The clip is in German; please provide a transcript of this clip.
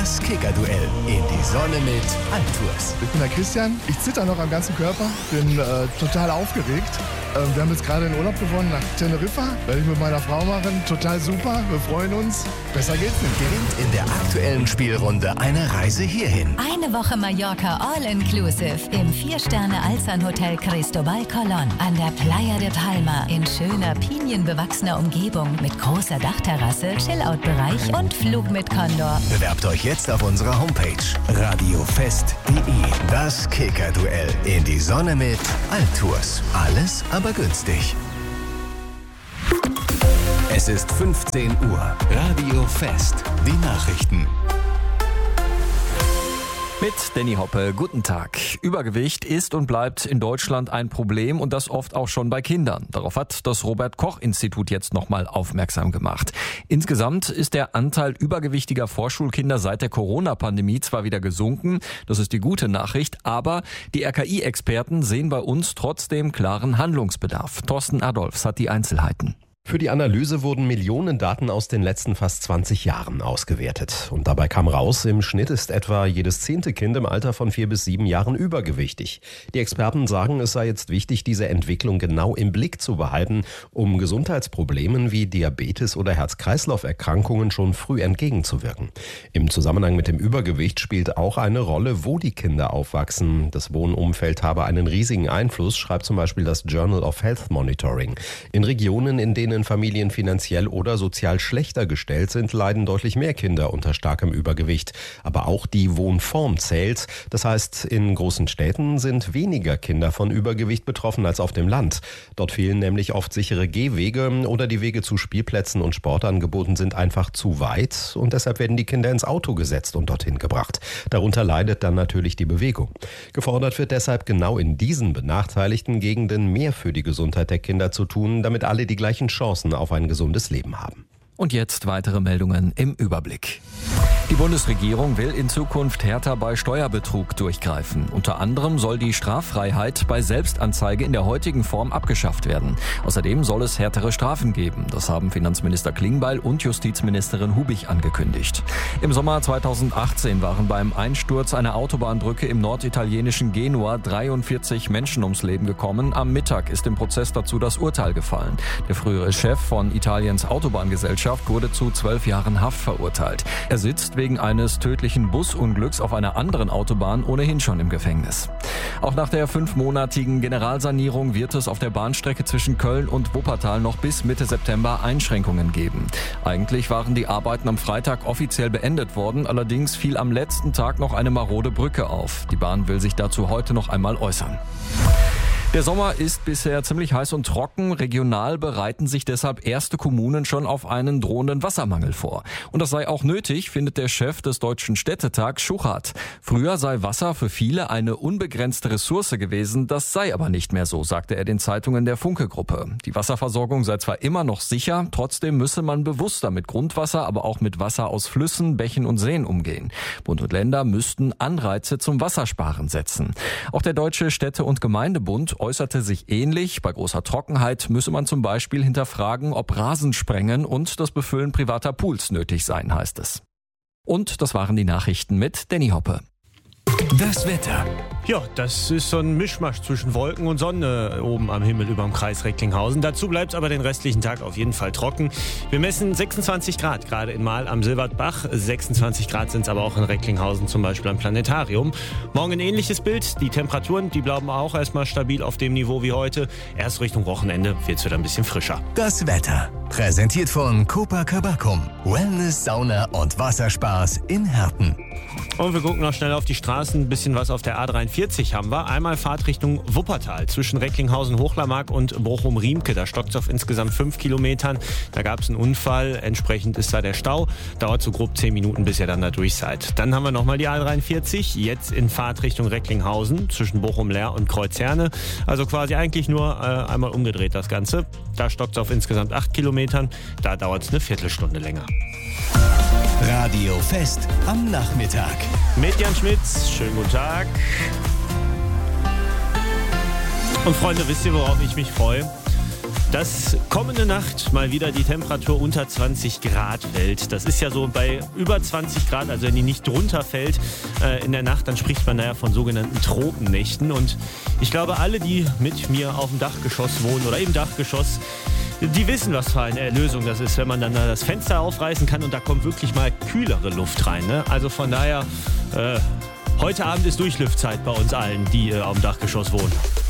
Das Kicker-Duell in die Sonne mit Altours. Ich bin der Christian, ich zitter noch am ganzen Körper, bin total aufgeregt. Wir haben jetzt gerade den Urlaub gewonnen nach Teneriffa, werde ich mit meiner Frau machen, total super, wir freuen uns, besser geht's nicht. Gewinnt in der aktuellen Spielrunde eine Reise hierhin. Eine Woche Mallorca All-Inclusive im 4-Sterne-Alzan-Hotel Cristobal Colón an der Playa de Palma in schöner, pinienbewachsener Umgebung mit großer Dachterrasse, Chillout-Bereich und Flug mit Condor. Bewerbt euch jetzt auf unserer Homepage radiofest.de. Das Kicker-Duell in die Sonne mit Altours. Alles aber günstig. Es ist 15 Uhr. Radio Fest. Die Nachrichten. Mit Danny Hoppe, guten Tag. Übergewicht ist und bleibt in Deutschland ein Problem und das oft auch schon bei Kindern. Darauf hat das Robert-Koch-Institut jetzt nochmal aufmerksam gemacht. Insgesamt ist der Anteil übergewichtiger Vorschulkinder seit der Corona-Pandemie zwar wieder gesunken, das ist die gute Nachricht, aber die RKI-Experten sehen bei uns trotzdem klaren Handlungsbedarf. Thorsten Adolphs hat die Einzelheiten. Für die Analyse wurden Millionen Daten aus den letzten fast 20 Jahren ausgewertet. Und dabei kam raus, im Schnitt ist etwa jedes 10. Kind im Alter von 4 bis 7 Jahren übergewichtig. Die Experten sagen, es sei jetzt wichtig, diese Entwicklung genau im Blick zu behalten, um Gesundheitsproblemen wie Diabetes oder Herz-Kreislauf-Erkrankungen schon früh entgegenzuwirken. Im Zusammenhang mit dem Übergewicht spielt auch eine Rolle, wo die Kinder aufwachsen. Das Wohnumfeld habe einen riesigen Einfluss, schreibt zum Beispiel das Journal of Health Monitoring. In Regionen, in denen Familien finanziell oder sozial schlechter gestellt sind, leiden deutlich mehr Kinder unter starkem Übergewicht. Aber auch die Wohnform zählt. Das heißt, in großen Städten sind weniger Kinder von Übergewicht betroffen als auf dem Land. Dort fehlen nämlich oft sichere Gehwege oder die Wege zu Spielplätzen und Sportangeboten sind einfach zu weit und deshalb werden die Kinder ins Auto gesetzt und dorthin gebracht. Darunter leidet dann natürlich die Bewegung. Gefordert wird deshalb genau in diesen benachteiligten Gegenden mehr für die Gesundheit der Kinder zu tun, damit alle die gleichen Chancen auf ein gesundes Leben haben. Und jetzt weitere Meldungen im Überblick. Die Bundesregierung will in Zukunft härter bei Steuerbetrug durchgreifen. Unter anderem soll die Straffreiheit bei Selbstanzeige in der heutigen Form abgeschafft werden. Außerdem soll es härtere Strafen geben. Das haben Finanzminister Klingbeil und Justizministerin Hubig angekündigt. Im Sommer 2018 waren beim Einsturz einer Autobahnbrücke im norditalienischen Genua 43 Menschen ums Leben gekommen. Am Mittag ist im Prozess dazu das Urteil gefallen. Der frühere Chef von Italiens Autobahngesellschaft wurde zu 12 Jahren Haft verurteilt. Er sitzt wegen eines tödlichen Busunglücks auf einer anderen Autobahn ohnehin schon im Gefängnis. Auch nach der 5-monatigen Generalsanierung wird es auf der Bahnstrecke zwischen Köln und Wuppertal noch bis Mitte September Einschränkungen geben. Eigentlich waren die Arbeiten am Freitag offiziell beendet worden, allerdings fiel am letzten Tag noch eine marode Brücke auf. Die Bahn will sich dazu heute noch einmal äußern. Der Sommer ist bisher ziemlich heiß und trocken. Regional bereiten sich deshalb erste Kommunen schon auf einen drohenden Wassermangel vor. Und das sei auch nötig, findet der Chef des Deutschen Städtetags Schuchart. Früher sei Wasser für viele eine unbegrenzte Ressource gewesen. Das sei aber nicht mehr so, sagte er den Zeitungen der Funke-Gruppe. Die Wasserversorgung sei zwar immer noch sicher, trotzdem müsse man bewusster mit Grundwasser, aber auch mit Wasser aus Flüssen, Bächen und Seen umgehen. Bund und Länder müssten Anreize zum Wassersparen setzen. Auch der Deutsche Städte- und Gemeindebund äußerte sich ähnlich. Bei großer Trockenheit müsse man zum Beispiel hinterfragen, ob Rasensprengen und das Befüllen privater Pools nötig seien, heißt es. Und das waren die Nachrichten mit Danny Hoppe. Das Wetter. Ja, das ist so ein Mischmasch zwischen Wolken und Sonne oben am Himmel über dem Kreis Recklinghausen. Dazu bleibt es aber den restlichen Tag auf jeden Fall trocken. Wir messen 26 Grad gerade in Mahl am Silbertbach. 26 Grad sind es aber auch in Recklinghausen, zum Beispiel am Planetarium. Morgen ein ähnliches Bild. Die Temperaturen, die bleiben auch erstmal stabil auf dem Niveau wie heute. Erst Richtung Wochenende wird es wieder ein bisschen frischer. Das Wetter. Präsentiert von Copacabana. Wellness, Sauna und Wasserspaß in Herten. Und wir gucken noch schnell auf die Straßen. Ein bisschen was auf der A43 haben wir. Einmal Fahrtrichtung Wuppertal zwischen Recklinghausen-Hochlermark und Bochum-Riemke. Da stockt es auf insgesamt 5 Kilometern. Da gab es einen Unfall. Entsprechend ist da der Stau. Dauert so grob 10 Minuten, bis ihr dann da durch seid. Dann haben wir nochmal die A43. Jetzt in Fahrtrichtung Recklinghausen zwischen Bochum-Lehr und Kreuzherne. Also quasi eigentlich nur einmal umgedreht das Ganze. Da stockt es auf insgesamt 8 Kilometern. Da dauert es eine Viertelstunde länger. Radio Fest am Nachmittag. Mit Jan Schmitz. Schönen guten Tag. Und Freunde, wisst ihr, worauf ich mich freue? dass kommende Nacht mal wieder die Temperatur unter 20 Grad fällt. Das ist ja so bei über 20 Grad, also wenn die nicht drunter fällt in der Nacht, dann spricht man daher von sogenannten Tropennächten. Und ich glaube, alle, die mit mir auf dem Dachgeschoss wohnen oder im Dachgeschoss, die wissen, was für eine Erlösung das ist, wenn man dann das Fenster aufreißen kann und da kommt wirklich mal kühlere Luft rein. Ne? Also von daher, heute Abend ist Durchlüftzeit bei uns allen, die auf dem Dachgeschoss wohnen.